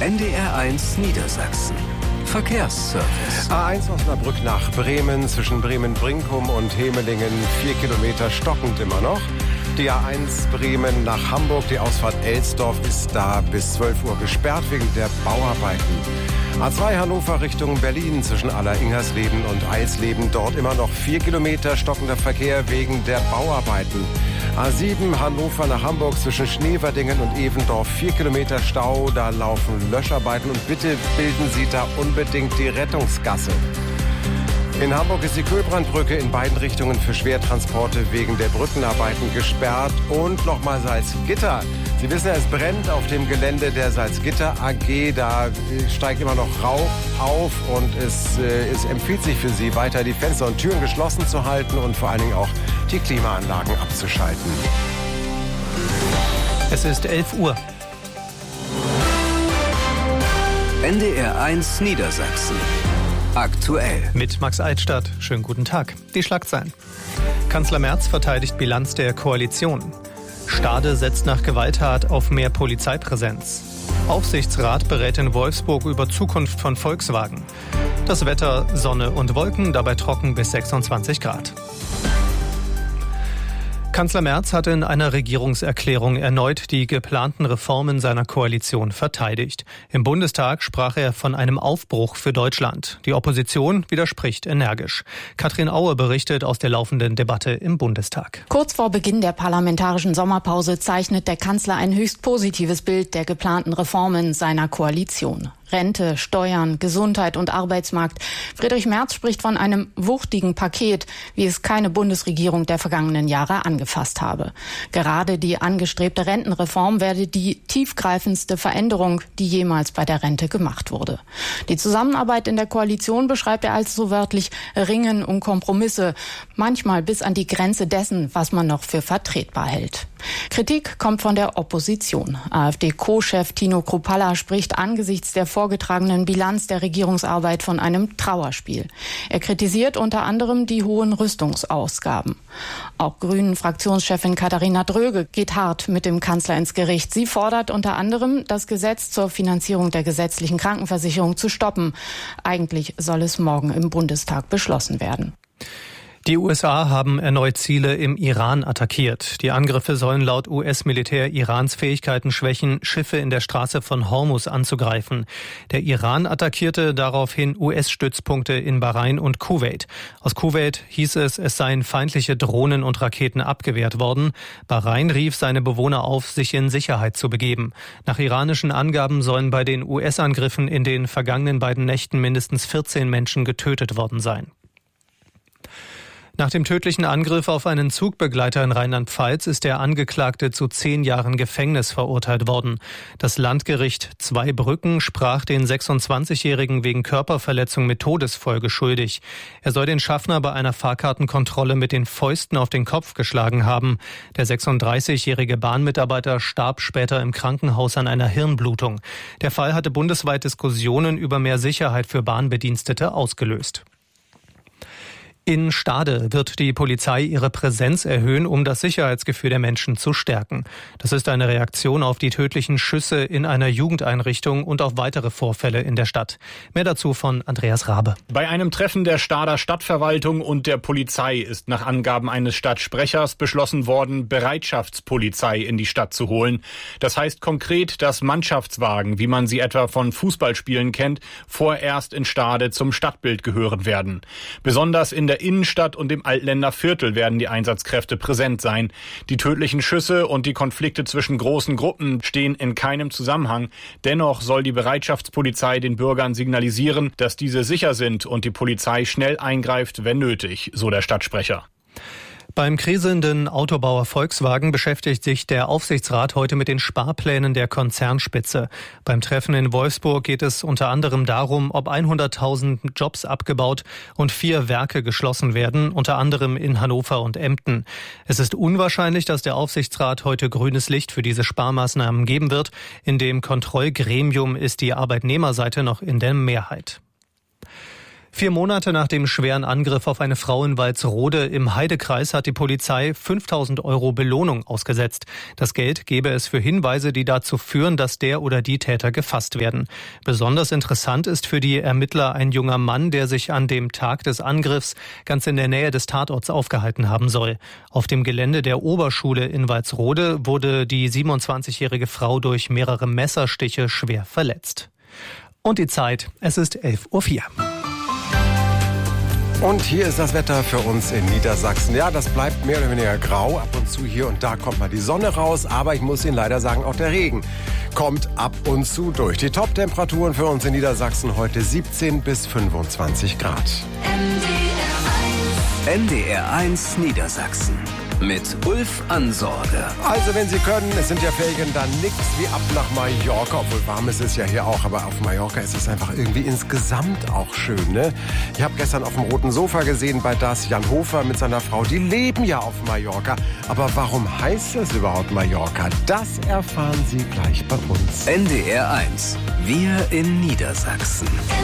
NDR1 Niedersachsen. Verkehrsservice. A1 Osnabrück nach Bremen, zwischen Bremen-Brinkum und Hemelingen 4 Kilometer stockend immer noch. Die A1 Bremen nach Hamburg, die Ausfahrt Elsdorf ist da bis 12 Uhr gesperrt wegen der Bauarbeiten. A2 Hannover Richtung Berlin zwischen Aller-Ingersleben und Eisleben, dort immer noch 4 Kilometer stockender Verkehr wegen der Bauarbeiten. A7 Hannover nach Hamburg zwischen Schneverdingen und Evendorf 4 Kilometer Stau, da laufen Löscharbeiten und bitte bilden Sie da unbedingt die Rettungsgasse. In Hamburg ist die Kühlbrandbrücke in beiden Richtungen für Schwertransporte wegen der Brückenarbeiten gesperrt. Und nochmal Salzgitter. Sie wissen, es brennt auf dem Gelände der Salzgitter AG. Da steigt immer noch Rauch auf und es empfiehlt sich für Sie, weiter die Fenster und Türen geschlossen zu halten und vor allen Dingen auch die Klimaanlagen abzuschalten. Es ist 11 Uhr. NDR1 Niedersachsen. Aktuell. Mit Max Altstadt. Schönen guten Tag. Die Schlagzeilen. Kanzler Merz verteidigt Bilanz der Koalition. Stade setzt nach Gewalttat auf mehr Polizeipräsenz. Aufsichtsrat berät in Wolfsburg über Zukunft von Volkswagen. Das Wetter, Sonne und Wolken, dabei trocken bis 26 Grad. Kanzler Merz hat in einer Regierungserklärung erneut die geplanten Reformen seiner Koalition verteidigt. Im Bundestag sprach er von einem Aufbruch für Deutschland. Die Opposition widerspricht energisch. Katrin Aue berichtet aus der laufenden Debatte im Bundestag. Kurz vor Beginn der parlamentarischen Sommerpause zeichnet der Kanzler ein höchst positives Bild der geplanten Reformen seiner Koalition. Rente, Steuern, Gesundheit und Arbeitsmarkt. Friedrich Merz spricht von einem wuchtigen Paket, wie es keine Bundesregierung der vergangenen Jahre angefasst habe. Gerade die angestrebte Rentenreform werde die tiefgreifendste Veränderung, die jemals bei der Rente gemacht wurde. Die Zusammenarbeit in der Koalition beschreibt er als so wörtlich Ringen um Kompromisse, manchmal bis an die Grenze dessen, was man noch für vertretbar hält. Kritik kommt von der Opposition. AfD-Co-Chef Tino Kruppalla spricht angesichts der vorgetragenen Bilanz der Regierungsarbeit von einem Trauerspiel. Er kritisiert unter anderem die hohen Rüstungsausgaben. Auch Grünen-Fraktionschefin Katharina Dröge geht hart mit dem Kanzler ins Gericht. Sie fordert unter anderem, das Gesetz zur Finanzierung der gesetzlichen Krankenversicherung zu stoppen. Eigentlich soll es morgen im Bundestag beschlossen werden. Die USA haben erneut Ziele im Iran attackiert. Die Angriffe sollen laut US-Militär Irans Fähigkeiten schwächen, Schiffe in der Straße von Hormuz anzugreifen. Der Iran attackierte daraufhin US-Stützpunkte in Bahrain und Kuwait. Aus Kuwait hieß es seien feindliche Drohnen und Raketen abgewehrt worden. Bahrain rief seine Bewohner auf, sich in Sicherheit zu begeben. Nach iranischen Angaben sollen bei den US-Angriffen in den vergangenen beiden Nächten mindestens 14 Menschen getötet worden sein. Nach dem tödlichen Angriff auf einen Zugbegleiter in Rheinland-Pfalz ist der Angeklagte zu 10 Jahren Gefängnis verurteilt worden. Das Landgericht Zweibrücken sprach den 26-Jährigen wegen Körperverletzung mit Todesfolge schuldig. Er soll den Schaffner bei einer Fahrkartenkontrolle mit den Fäusten auf den Kopf geschlagen haben. Der 36-jährige Bahnmitarbeiter starb später im Krankenhaus an einer Hirnblutung. Der Fall hatte bundesweit Diskussionen über mehr Sicherheit für Bahnbedienstete ausgelöst. In Stade wird die Polizei ihre Präsenz erhöhen, um das Sicherheitsgefühl der Menschen zu stärken. Das ist eine Reaktion auf die tödlichen Schüsse in einer Jugendeinrichtung und auf weitere Vorfälle in der Stadt. Mehr dazu von Andreas Rabe. Bei einem Treffen der Stader Stadtverwaltung und der Polizei ist nach Angaben eines Stadtsprechers beschlossen worden, Bereitschaftspolizei in die Stadt zu holen. Das heißt konkret, dass Mannschaftswagen, wie man sie etwa von Fußballspielen kennt, vorerst in Stade zum Stadtbild gehören werden. Besonders in der Innenstadt und im Altländer Viertel werden die Einsatzkräfte präsent sein. Die tödlichen Schüsse und die Konflikte zwischen großen Gruppen stehen in keinem Zusammenhang. Dennoch soll die Bereitschaftspolizei den Bürgern signalisieren, dass diese sicher sind und die Polizei schnell eingreift, wenn nötig, so der Stadtsprecher. Beim kriselnden Autobauer Volkswagen beschäftigt sich der Aufsichtsrat heute mit den Sparplänen der Konzernspitze. Beim Treffen in Wolfsburg geht es unter anderem darum, ob 100.000 Jobs abgebaut und 4 Werke geschlossen werden, unter anderem in Hannover und Emden. Es ist unwahrscheinlich, dass der Aufsichtsrat heute grünes Licht für diese Sparmaßnahmen geben wird. In dem Kontrollgremium ist die Arbeitnehmerseite noch in der Mehrheit. 4 Monate nach dem schweren Angriff auf eine Frau in Walsrode im Heidekreis hat die Polizei 5.000 € Belohnung ausgesetzt. Das Geld gebe es für Hinweise, die dazu führen, dass der oder die Täter gefasst werden. Besonders interessant ist für die Ermittler ein junger Mann, der sich an dem Tag des Angriffs ganz in der Nähe des Tatorts aufgehalten haben soll. Auf dem Gelände der Oberschule in Walsrode wurde die 27-jährige Frau durch mehrere Messerstiche schwer verletzt. Und die Zeit, es ist 11:04 Uhr. Und hier ist das Wetter für uns in Niedersachsen. Ja, das bleibt mehr oder weniger grau. Ab und zu hier und da kommt mal die Sonne raus. Aber ich muss Ihnen leider sagen, auch der Regen kommt ab und zu durch. Die Top-Temperaturen für uns in Niedersachsen heute 17 bis 25 Grad. NDR1 Niedersachsen mit Ulf Ansorge. Also wenn Sie können, es sind ja Ferien, dann nix wie ab nach Mallorca. Obwohl warm ist es ja hier auch, aber auf Mallorca ist es einfach irgendwie insgesamt auch schön, ne? Ich habe gestern auf dem roten Sofa gesehen bei das Jan Hofer mit seiner Frau. Die leben ja auf Mallorca. Aber warum heißt das überhaupt Mallorca? Das erfahren Sie gleich bei uns. NDR1, wir in Niedersachsen.